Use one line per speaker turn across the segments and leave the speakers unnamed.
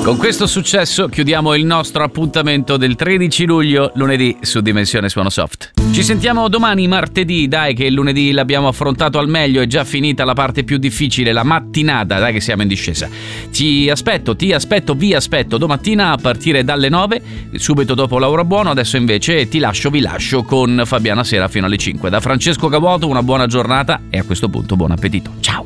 Con questo successo chiudiamo il nostro appuntamento del 13 luglio, lunedì, su Dimensione Suono Soft. Ci sentiamo domani, martedì, dai che il lunedì l'abbiamo affrontato al meglio, è già finita la parte più difficile, la mattinata, dai che siamo in discesa. Vi aspetto domattina a partire dalle 9, subito dopo Laura Buono. Adesso invece vi lascio con Fabiana Sera fino alle 5. Da Francesco Cavuoto una buona giornata e a questo punto buon appetito. Ciao!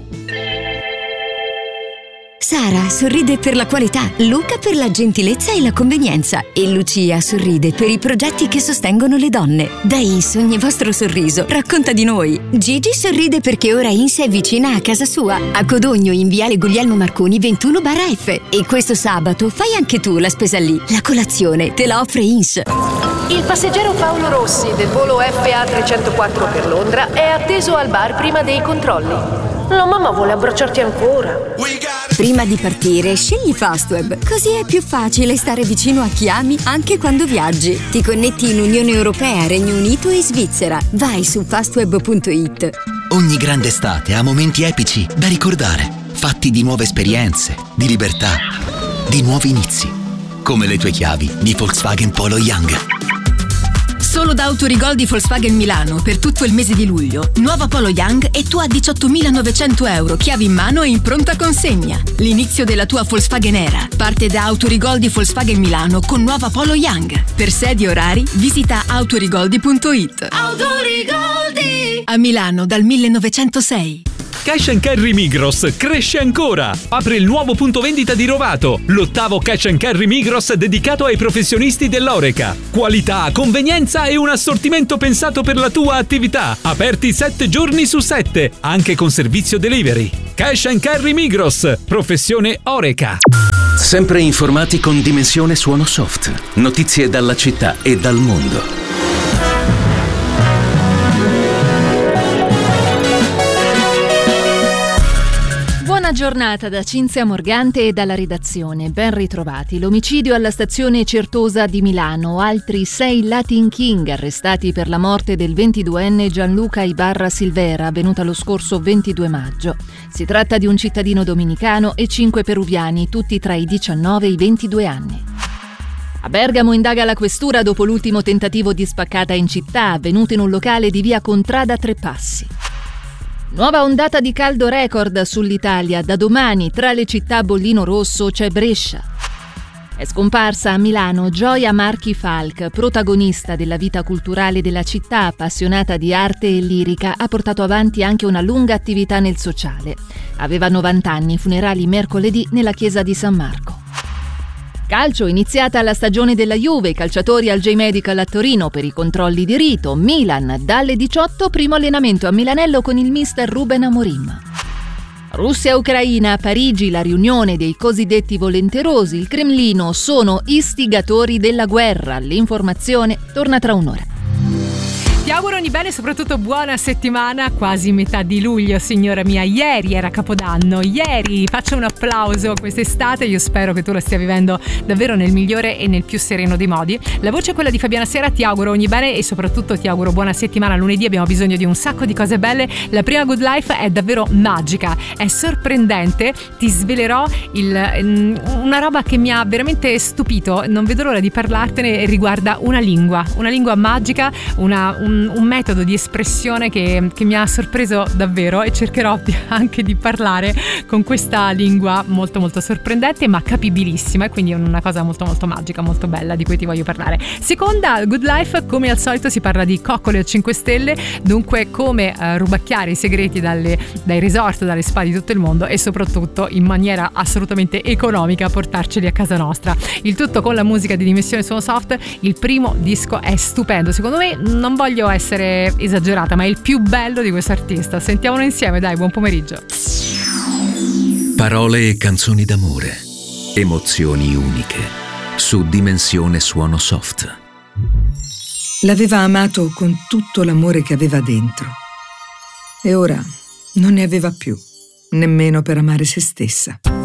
Sara sorride per la qualità, Luca per la gentilezza e la convenienza e Lucia sorride per i progetti che sostengono le donne. Da INS ogni vostro sorriso racconta di noi. Gigi sorride perché ora INS è vicina a casa sua, a Codogno in viale Guglielmo Marconi 21/F. E questo sabato fai anche tu la spesa lì. La colazione te la offre INS.
Il passeggero Paolo Rossi del volo FA 304 per Londra è atteso al bar prima dei controlli. La mamma vuole abbracciarti ancora.
Prima di partire, scegli Fastweb, così è più facile stare vicino a chi ami anche quando viaggi. Ti connetti in Unione Europea, Regno Unito e Svizzera. Vai su fastweb.it.
Ogni grande estate ha momenti epici da ricordare, fatti di nuove esperienze, di libertà, di nuovi inizi. Come le tue chiavi di Volkswagen Polo Young.
Solo da Autorigol di Volkswagen Milano per tutto il mese di luglio. Nuova Polo Young e tu a 18.900 euro, chiavi in mano e in pronta consegna. L'inizio della tua Volkswagen era. Parte da Autorigol di Volkswagen Milano con nuova Polo Young. Per sedi e orari visita autorigoldi.it.
Autorigoldi!
A Milano dal 1906.
Cash & Carry Migros cresce ancora. Apre il nuovo punto vendita di Rovato, l'8º Cash & Carry Migros dedicato ai professionisti dell'Horeca. Qualità, convenienza e un assortimento pensato per la tua attività. Aperti 7 giorni su 7, anche con servizio delivery. Cash & Carry Migros, professione Horeca.
Sempre informati con Dimensione Suono Soft. Notizie dalla città e dal mondo.
Buona giornata da Cinzia Morgante e dalla redazione. Ben ritrovati. L'omicidio alla stazione Certosa di Milano. Altri 6 Latin King arrestati per la morte del 22enne Gianluca Ibarra Silvera, avvenuta lo scorso 22 maggio. Si tratta di un cittadino dominicano e 5 peruviani, tutti tra i 19 e i 22 anni. A Bergamo indaga la questura dopo l'ultimo tentativo di spaccata in città, avvenuto in un locale di via Contrada Tre Passi. Nuova ondata di caldo record sull'Italia. Da domani tra le città bollino rosso c'è Brescia. È scomparsa a Milano Gioia Marchi Falk, protagonista della vita culturale della città, appassionata di arte e lirica, ha portato avanti anche una lunga attività nel sociale. Aveva 90 anni, funerali mercoledì nella chiesa di San Marco. Calcio, iniziata la stagione della Juve, i calciatori al J-Medical a Torino per i controlli di rito. Milan, dalle 18, primo allenamento a Milanello con il mister Ruben Amorim. Russia-Ucraina, a Parigi la riunione dei cosiddetti volenterosi. Il Cremlino sono istigatori della guerra. L'informazione torna tra un'ora.
Ti auguro ogni bene e soprattutto buona settimana, quasi metà di luglio, signora mia. Ieri era Capodanno, ieri faccio un applauso a quest'estate, io spero che tu la stia vivendo davvero nel migliore e nel più sereno dei modi. La voce è quella di Fabiana Sera, ti auguro ogni bene e soprattutto ti auguro buona settimana. Lunedì abbiamo bisogno di un sacco di cose belle, la prima Good Life è davvero magica, è sorprendente, ti svelerò una roba che mi ha veramente stupito, non vedo l'ora di parlartene, riguarda una lingua magica, un metodo di espressione che mi ha sorpreso davvero e cercherò anche di parlare con questa lingua molto molto sorprendente ma capibilissima, e quindi è una cosa molto molto magica, molto bella, di cui ti voglio parlare. Seconda Good Life, come al solito si parla di coccole a 5 stelle, dunque come rubacchiare i segreti dai resort, dalle spa di tutto il mondo e soprattutto in maniera assolutamente economica portarceli a casa nostra. Il tutto con la musica di Dimensione Suono Soft. Il primo disco è stupendo, secondo me, non voglio essere esagerata, ma è il più bello di questo artista. Sentiamolo insieme, dai, buon pomeriggio.
Parole e canzoni d'amore, emozioni uniche, su Dimensione Suono Soft.
L'aveva amato con tutto l'amore che aveva dentro e ora non ne aveva più, nemmeno per amare se stessa.